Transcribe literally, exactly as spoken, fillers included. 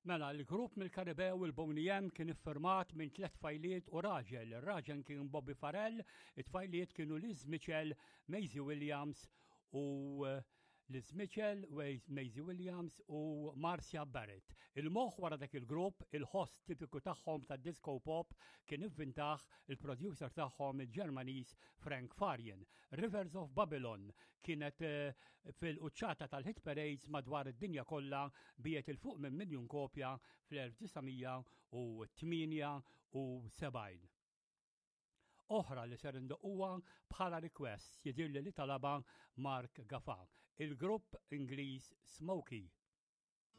Mela, l-grupp mill-Karibew il-Boney M kien iffirmat minn tliet tfajliet u raġel. Ir-raġel kien Bobby Farrell, it-tfajliet kienu Liz Mitchell, Maisie Williams u Liz Mitchell, Maisie Williams u Marcia Barrett. Il-moħħ wara dak il-grupp, il-host tipiku tagħhom tad-disco pop kien ivvintaħ il-producer tagħhom il-Ġermaniż Frank Farian. Rivers of Babylon kienet fil-quċċata tal-hit parades madwar id-dinja kollha biet il-fuq minn miljun kopja fl-1978. Oħra li ser indoqquha bħala request jidhirli li talaba Mark Gaffan, il-grupp Ingliż Smokey.